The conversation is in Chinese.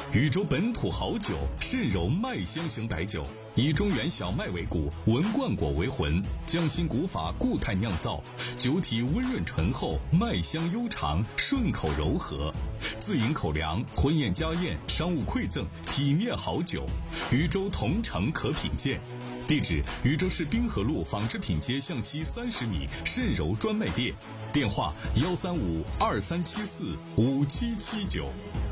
禹州本土好酒，肾柔麦香型白酒，以中原小麦为骨，文冠果为魂，匠心古法固态酿造，酒体温润醇厚，麦香悠长，顺口柔和。自饮口粮，婚宴家宴，商务馈赠，体面好酒。禹州同城可品鉴。地址：禹州市滨河路纺织品街向西30米，肾柔专卖店。电话：13523745779。